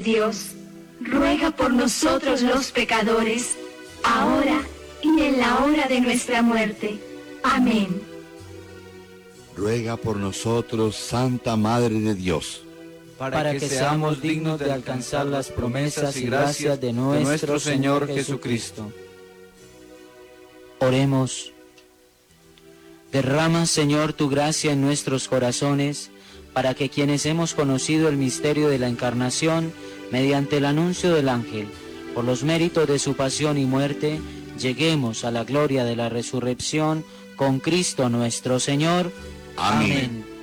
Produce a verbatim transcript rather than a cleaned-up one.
Dios, ruega por nosotros los pecadores, ahora y en la hora de nuestra muerte. Amén. Ruega por nosotros, Santa Madre de Dios, para que seamos dignos de alcanzar las promesas y gracias de nuestro Señor Jesucristo. Oremos. Derrama, Señor, tu gracia en nuestros corazones, para que quienes hemos conocido el misterio de la Encarnación, mediante el anuncio del ángel, por los méritos de su pasión y muerte, lleguemos a la gloria de la resurrección con Cristo nuestro Señor. Amén. Amén.